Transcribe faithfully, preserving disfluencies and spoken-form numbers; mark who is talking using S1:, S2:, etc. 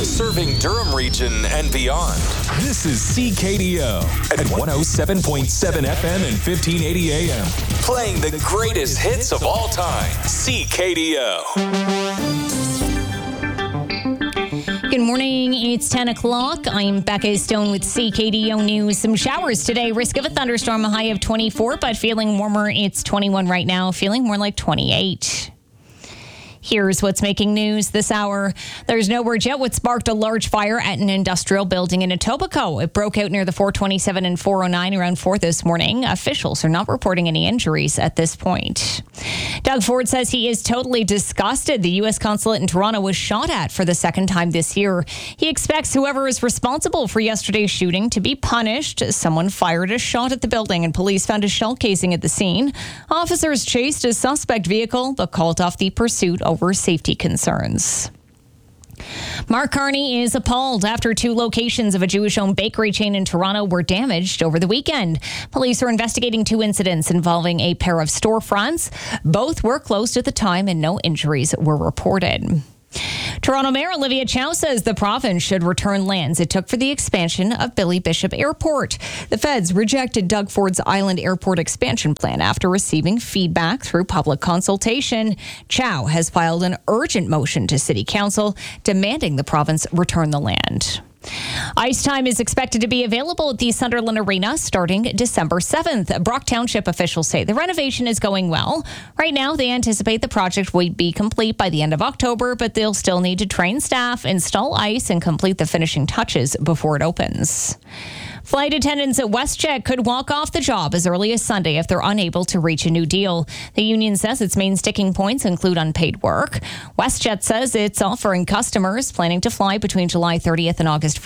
S1: serving Durham region and beyond. This is C K D O at one oh seven point seven F M and fifteen eighty A M. Playing the greatest hits of all time. C K D O.
S2: Good morning. It's ten o'clock. I'm Becca Stone with C K D O News. Some showers today. Risk of a thunderstorm, a high of twenty-four, but feeling warmer. It's twenty-one right now, feeling more like twenty-eight. Here's what's making news this hour. There's no word yet what sparked a large fire at an industrial building in Etobicoke. It broke out near the four twenty-seven and four oh nine around four this morning. Officials are not reporting any injuries at this point. Doug Ford says he is totally disgusted. The U S consulate in Toronto was shot at for the second time this year. He expects whoever is responsible for yesterday's shooting to be punished. Someone fired a shot at the building and police found a shell casing at the scene. Officers chased a suspect vehicle but called off the pursuit over safety concerns. Mark Carney is appalled after two locations of a Jewish-owned bakery chain in Toronto were damaged over the weekend. Police are investigating two incidents involving a pair of storefronts. Both were closed at the time and no injuries were reported. Toronto Mayor Olivia Chow says the province should return lands it took for the expansion of Billy Bishop Airport. The feds rejected Doug Ford's Island Airport expansion plan after receiving feedback through public consultation. Chow has filed an urgent motion to City Council demanding the province return the land. Ice time is expected to be available at the Sunderland Arena starting December seventh. Brock Township officials say the renovation is going well. Right now, they anticipate the project will be complete by the end of October, but they'll still need to train staff, install ice, and complete the finishing touches before it opens. Flight attendants at WestJet could walk off the job as early as Sunday if they're unable to reach a new deal. The union says its main sticking points include unpaid work. WestJet says it's offering customers planning to fly between July thirtieth and August